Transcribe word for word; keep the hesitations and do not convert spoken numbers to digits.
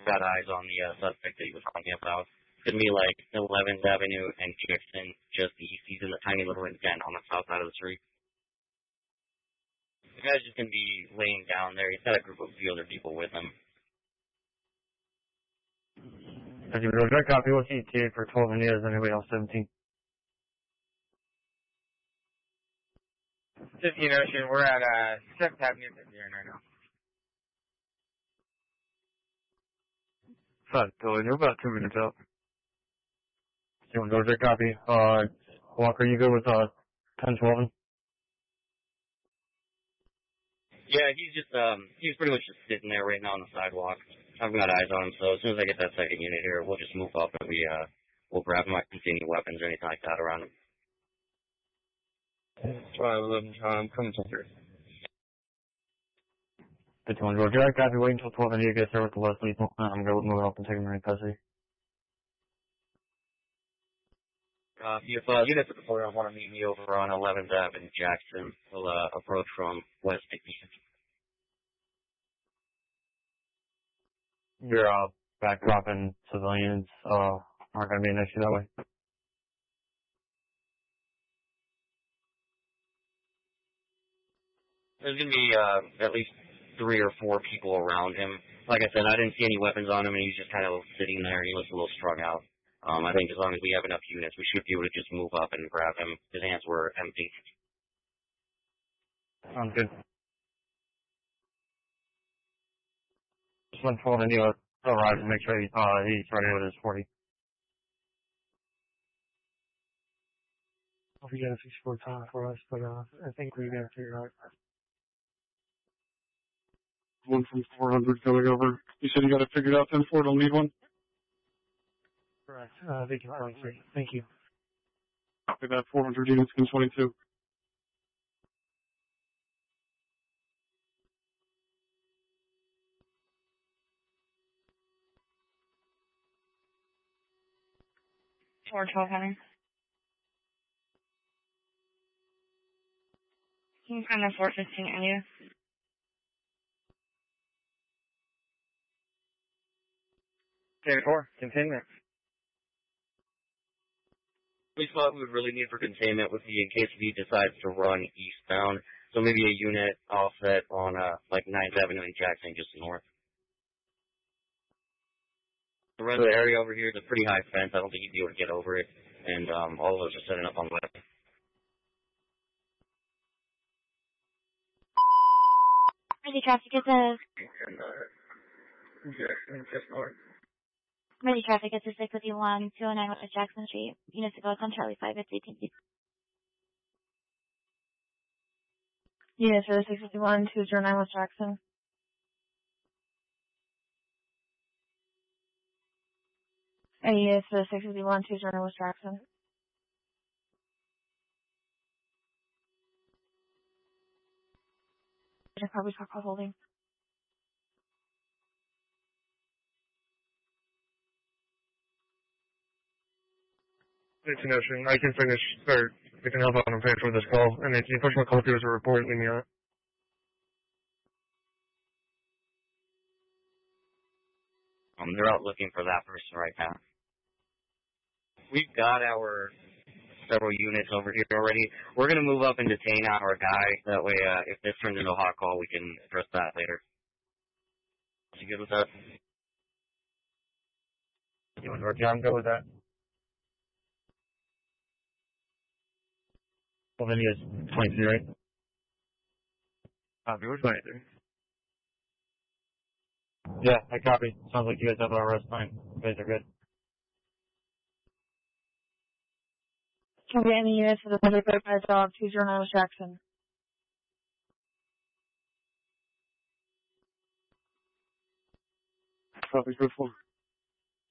got eyes on the uh, suspect that he was talking about. It's going to be like eleventh Avenue and Jackson, just east. He's in the tiny little indent on the south side of the street. The guy's just going to be laying down there. He's got a group of few other people with him. As you real direct copy, what's E T A for twelve and years, anybody else seventeen? fifteen Ocean, we're at uh, seventh Avenue right now. Fine, so you're about two minutes out. You want to go direct copy? Uh, Walker, you good with uh, ten twelve? Yeah, he's just, um, he's pretty much just sitting there right now on the sidewalk. I've got eyes on him, so as soon as I get that second unit here, we'll just move up and we, uh, we'll grab him. I can see any weapons or anything like that around him. twelve eleven, I'm coming to through. fifty-one, George, direct copy, wait until twelve and you get there with the less lethal. I'm going to move up and take him in custody. Uh, if, uh, units at the four want to meet me over on eleventh Avenue in Jackson, we'll, uh, approach from west to east. Your, uh, backdropping civilians, uh, aren't going to be an issue that way. There's going to be, uh, at least three or four people around him. Like I said, I didn't see any weapons on him, and he's just kind of sitting there, and he looks a little strung out. Um, I think as long as we have enough units, we should be able to just move up and grab him. His hands were empty. Sounds good. Just one twelve and you arrive to make sure he, uh, he's ready with his forty. I'll be getting sixty-four time for us, but uh, I think we got to figure out. One from four hundred going over. You said you got it figured out ten four, don't need one? Correct. Uh, they can run free. Thank you. Copy that, four hundred units, can twenty-two. four twelve, honey. Can you find the four fifteen area? Carry four, containment. We thought we would really need for containment would be in case he decides to run eastbound. So maybe a unit offset on, uh, like ninth Avenue in Jackson, just north. The rest of the area over here is a pretty high fence. I don't think he'd be able to get over it. And, um, all of those are setting up on the left. Ready traffic is a... Jackson, just north. Ready traffic is a six fifty-one, two oh nine West Jackson Street. Units to go on Charlie five, it's eighteen. Units for the six fifty-one, two oh nine West Jackson. And units for the six fifty-one, two oh nine West Jackson. Probably talk about holding. fifteen Ocean, I can finish, or I can help out on page for this call, and if you push my call through as a report, leave me on it. Um, they're out looking for that person right now. We've got our several units over here already. We're going to move up and detain our guy. That way, uh, if this turns into a hot call, we can address that later. You good with that? You want to work? Yeah, I'm good with that. Well, then he has twenty-three, right? Copy, we're twenty-three. Yeah, I copy. Sounds like you guys have our arrest fine. You guys are good. Can we get any units for the one thirty-five dog, two oh nine West Jackson? Copy, good for.